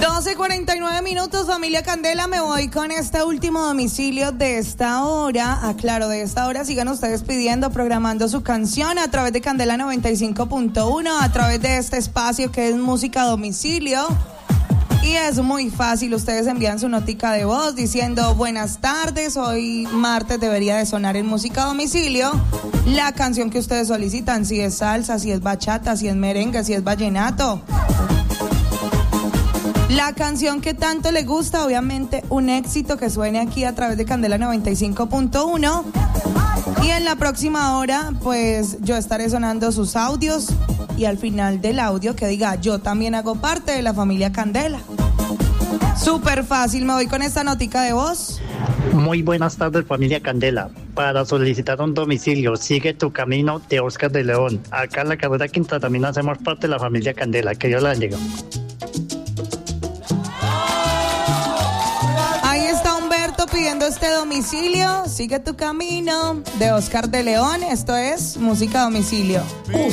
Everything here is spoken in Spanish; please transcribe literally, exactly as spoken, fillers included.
doce cuarenta y nueve minutos, familia Candela, me voy con este último domicilio de esta hora. Ah, claro, de esta hora sigan ustedes pidiendo, programando su canción a través de Candela noventa y cinco punto uno, a través de este espacio que es música a domicilio. Y es muy fácil, ustedes envían su notica de voz diciendo buenas tardes, hoy martes debería de sonar en música a domicilio la canción que ustedes solicitan, si es salsa, si es bachata, si es merengue, si es vallenato. La canción que tanto le gusta, obviamente un éxito que suene aquí a través de Candela noventa y cinco punto uno. Y en la próxima hora, pues yo estaré sonando sus audios y al final del audio que diga yo también hago parte de la familia Candela. Súper fácil, me voy con esta notica de voz. Muy buenas tardes, familia Candela. Para solicitar un domicilio, sigue tu camino de Oscar de León. Acá en la carrera Quinta también hacemos parte de la familia Candela. Que Dios la bendiga. Pidiendo este domicilio, sigue tu camino de Oscar de León. Esto es música a domicilio.